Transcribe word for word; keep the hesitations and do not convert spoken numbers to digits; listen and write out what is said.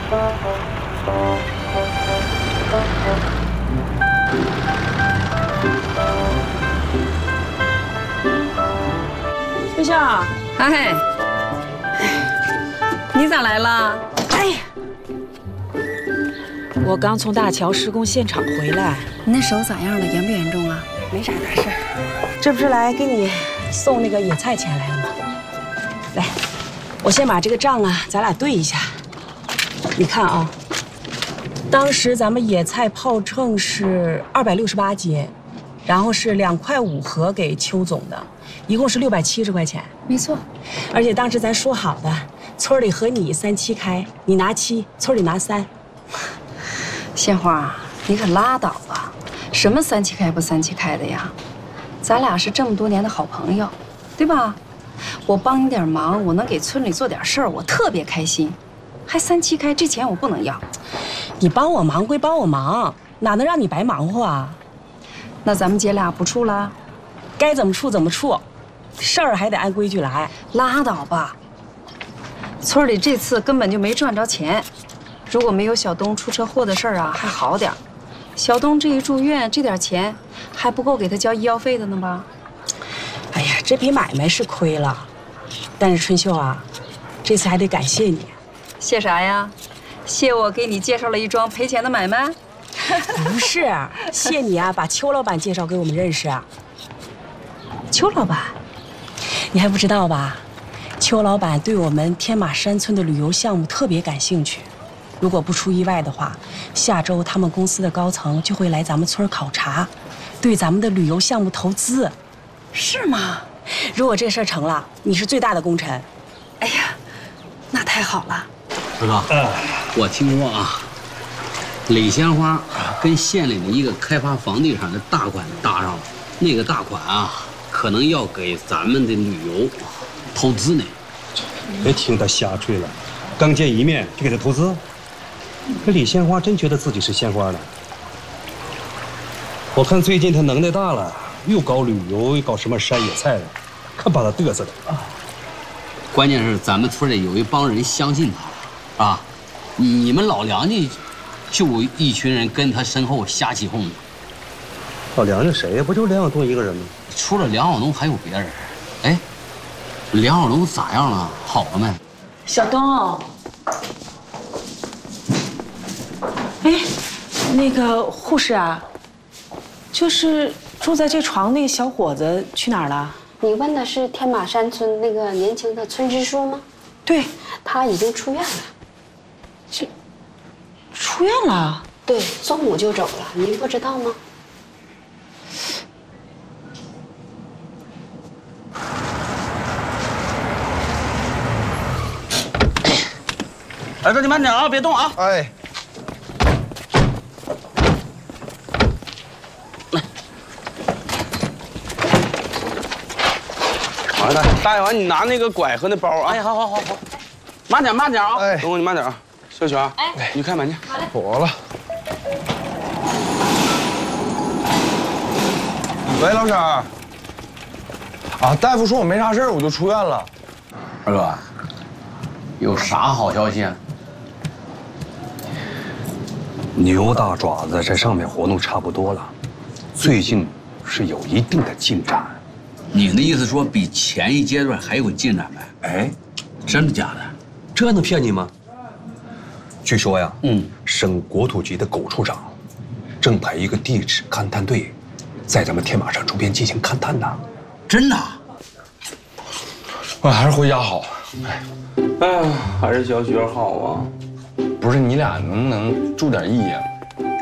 对象， 哎，你咋来了？ 哎呀，我刚从大桥施工现场回来。 你那手咋样了？严不严重啊？ 没啥大事儿，这不是来给你送那个野菜钱来了吗？来，我先把这个账啊，咱俩对一下。你看啊，当时咱们野菜炮秤是二百六十八斤，然后是两块五盒给邱总的。 一共是六百七十块钱， 没错。 而且当时咱说好的，村里和你三七开，你拿七，村里拿三。 鲜花，你可拉倒吧！什么三七开不三七开的呀？咱俩是这么多年的好朋友，对吧？我帮你点忙，我能给村里做点事儿，我特别开心。还三七开，这钱我不能要。 你帮我忙归帮我忙，哪能让你白忙活啊？ 那咱们姐俩不处了？ 该怎么处怎么处。 事儿还得按规矩来， 拉倒吧。村里这次根本就没赚着钱，如果没有小东出车祸的事儿啊，还好点儿。小东这一住院，这点钱还不够给他交医药费的呢吧？ 哎呀，这笔买卖是亏了，但是春秀啊，这次还得感谢你。 谢啥呀？谢我给你介绍了一桩赔钱的买卖？ 不是，谢你啊，把邱老板介绍给我们认识。 邱老板。 你还不知道吧？邱老板对我们天马山村的旅游项目特别感兴趣。如果不出意外的话，下周他们公司的高层就会来咱们村考察，对咱们的旅游项目投资。 是吗？ 如果这事儿成了，你是最大的功臣。 哎呀，那太好了。 二哥，嗯，我听说啊，李鲜花跟县里的一个开发房地产的大款搭上了，那个大款啊。 可能要给咱们的旅游投资呢， 别听他瞎吹了，刚见一面就给他投资。这李鲜花真觉得自己是鲜花呢。我看最近他能耐大了，又搞旅游，又搞什么山野菜的，看把他嘚瑟的。 关键是咱们村里有一帮人相信他，啊，你们老梁家就一群人跟他身后瞎起哄。 老梁家谁呀？不就梁晓东一个人吗？ 除了梁晓东还有别人，哎，梁晓东咋样了？好了没？ 小东，哎，那个护士啊，就是住在这床那个小伙子去哪儿了？ 你问的是天马山村那个年轻的村支书吗？ 对， 他已经出院了。 这出院了？ 对，中午就走了，您不知道吗？ 儿子，你慢点啊，别动啊！ 哎， 完了，大爷完，你拿那个拐和那包啊！哎，好好好好，慢点慢点啊！哎，等会你慢点啊，小璇，哎，你开门去。 好嘞， 妥了。喂，老婶儿。啊，大夫说我没啥事儿，我就出院了。 二哥，有啥好消息啊？ 牛大爪子在上面活动差不多了，最近是有一定的进展。 你的意思说比前一阶段还有进展呗？ 哎， 真的假的？ 这能骗你吗？据说呀， 嗯， 省国土局的苟处长正派一个地质勘探队，在咱们天马山周边进行勘探呢。 真的？ 我还是回家好。 哎，哎呀，还是小雪好啊。 不是你俩能不能注点意啊？